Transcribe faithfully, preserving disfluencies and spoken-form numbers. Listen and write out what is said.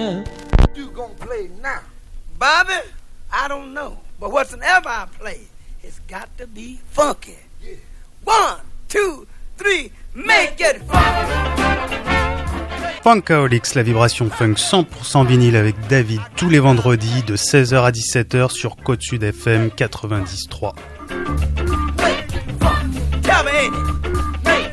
now? You gonna play now? Bobby, I don't know. But whatsoever I play, it's got to be funky. Yeah. One, two, three, make it funky! Funkaholics, la vibration funk cent pour cent vinyle avec David tous les vendredis de seize heures à dix-sept heures sur Côte Sud F M quatre-vingt-dix point trois.